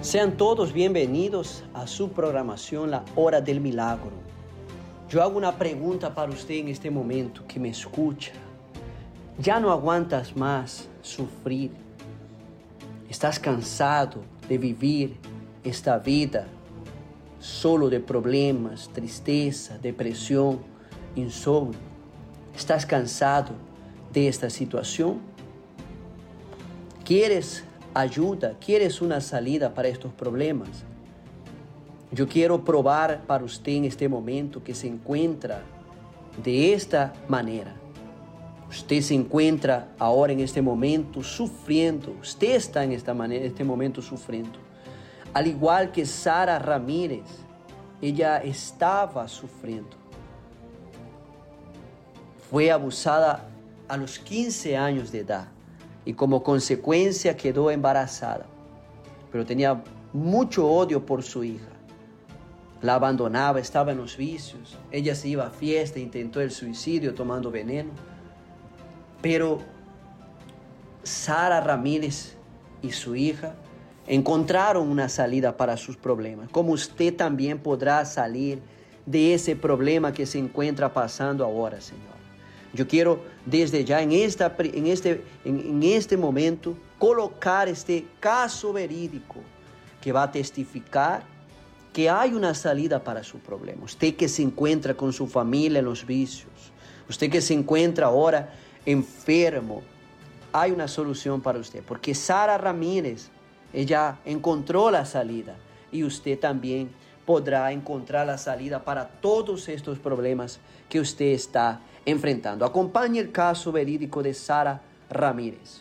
Sean todos bienvenidos a su programación La Hora del Milagro. Yo hago una pregunta para usted en este momento que me escucha. ¿Ya no aguantas más sufrir? ¿Estás cansado de vivir esta vida solo de problemas, tristeza, depresión, insomnio? ¿Estás cansado de esta situación? ¿Quieres ayuda? ¿Quieres una salida para estos problemas? Yo quiero probar para usted en este momento que se encuentra de esta manera. Usted se encuentra ahora en este momento sufriendo. Usted está en este momento sufriendo. Al igual que Sara Ramírez, ella estaba sufriendo. Fue abusada a los 15 años de edad y como consecuencia quedó embarazada. Pero tenía mucho odio por su hija. La abandonaba, estaba en los vicios. Ella se iba a fiesta, intentó el suicidio tomando veneno. Pero Sara Ramírez y su hija encontraron una salida para sus problemas. Como usted también podrá salir de ese problema que se encuentra pasando ahora, Señor. Yo quiero desde ya en este momento colocar este caso verídico que va a testificar que hay una salida para su problema. Usted que se encuentra con su familia en los vicios, usted que se encuentra ahora enfermo, hay una solución para usted, porque Sara Ramírez, ella encontró la salida y usted también podrá encontrar la salida para todos estos problemas que usted está enfrentando. Acompañe el caso verídico de Sara Ramírez.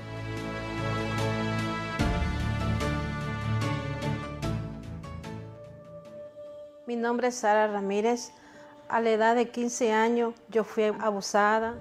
Mi nombre es Sara Ramírez. A la edad de 15 años yo fui abusada.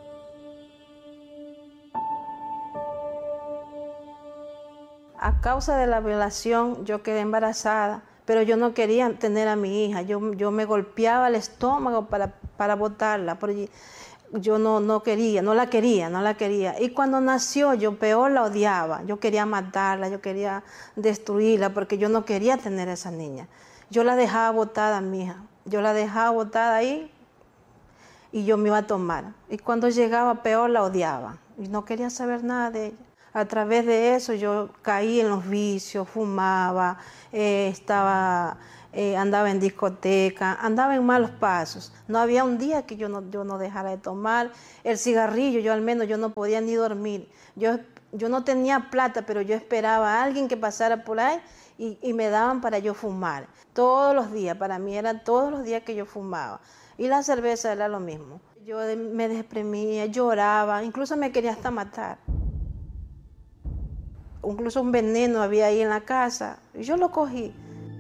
A causa de la violación yo quedé embarazada, pero yo no quería tener a mi hija. Yo me golpeaba el estómago para botarla, porque yo no la quería. Y cuando nació yo peor la odiaba. Yo quería matarla, yo quería destruirla, porque yo no quería tener a esa niña. Yo la dejaba botada, mi hija. Yo la dejaba botada ahí y yo me iba a tomar. Y cuando llegaba peor la odiaba y no quería saber nada de ella. A través de eso yo caí en los vicios, fumaba, andaba en discoteca, andaba en malos pasos. No había un día que yo no dejara de tomar. El cigarrillo, yo al menos no podía ni dormir. Yo no tenía plata, pero yo esperaba a alguien que pasara por ahí y me daban para yo fumar. Todos los días, para mí eran todos los días que yo fumaba. Y la cerveza era lo mismo. Yo me deprimía, lloraba, incluso me quería hasta matar. Incluso un veneno había ahí en la casa y yo lo cogí.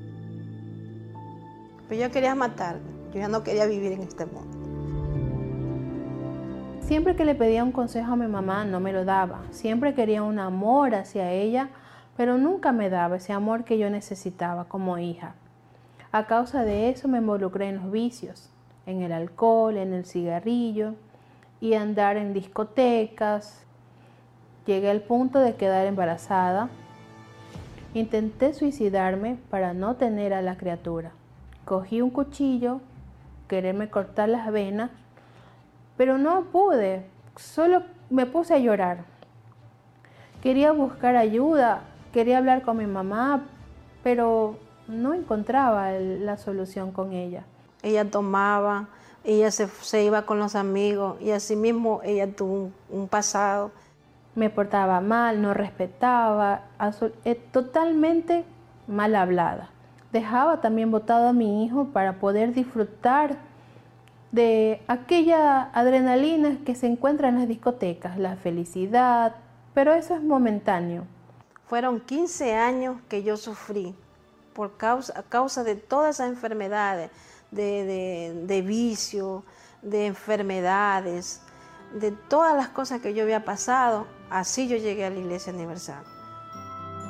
Pero yo quería matarme, yo ya no quería vivir en este mundo. Siempre que le pedía un consejo a mi mamá no me lo daba. Siempre quería un amor hacia ella, pero nunca me daba ese amor que yo necesitaba como hija. A causa de eso me involucré en los vicios, en el alcohol, en el cigarrillo y andar en discotecas. Llegué al punto de quedar embarazada. Intenté suicidarme para no tener a la criatura. Cogí un cuchillo, quererme cortar las venas, pero no pude, solo me puse a llorar. Quería buscar ayuda, quería hablar con mi mamá, pero no encontraba la solución con ella. Ella tomaba, ella se iba con los amigos y así mismo ella tuvo un pasado. Me portaba mal, no respetaba, totalmente mal hablada. Dejaba también botado a mi hijo para poder disfrutar de aquella adrenalina que se encuentra en las discotecas, la felicidad, pero eso es momentáneo. Fueron 15 años que yo sufrí a causa de todas esas enfermedades, de vicio, de enfermedades, de todas las cosas que yo había pasado. Así yo llegué a la Iglesia Universal.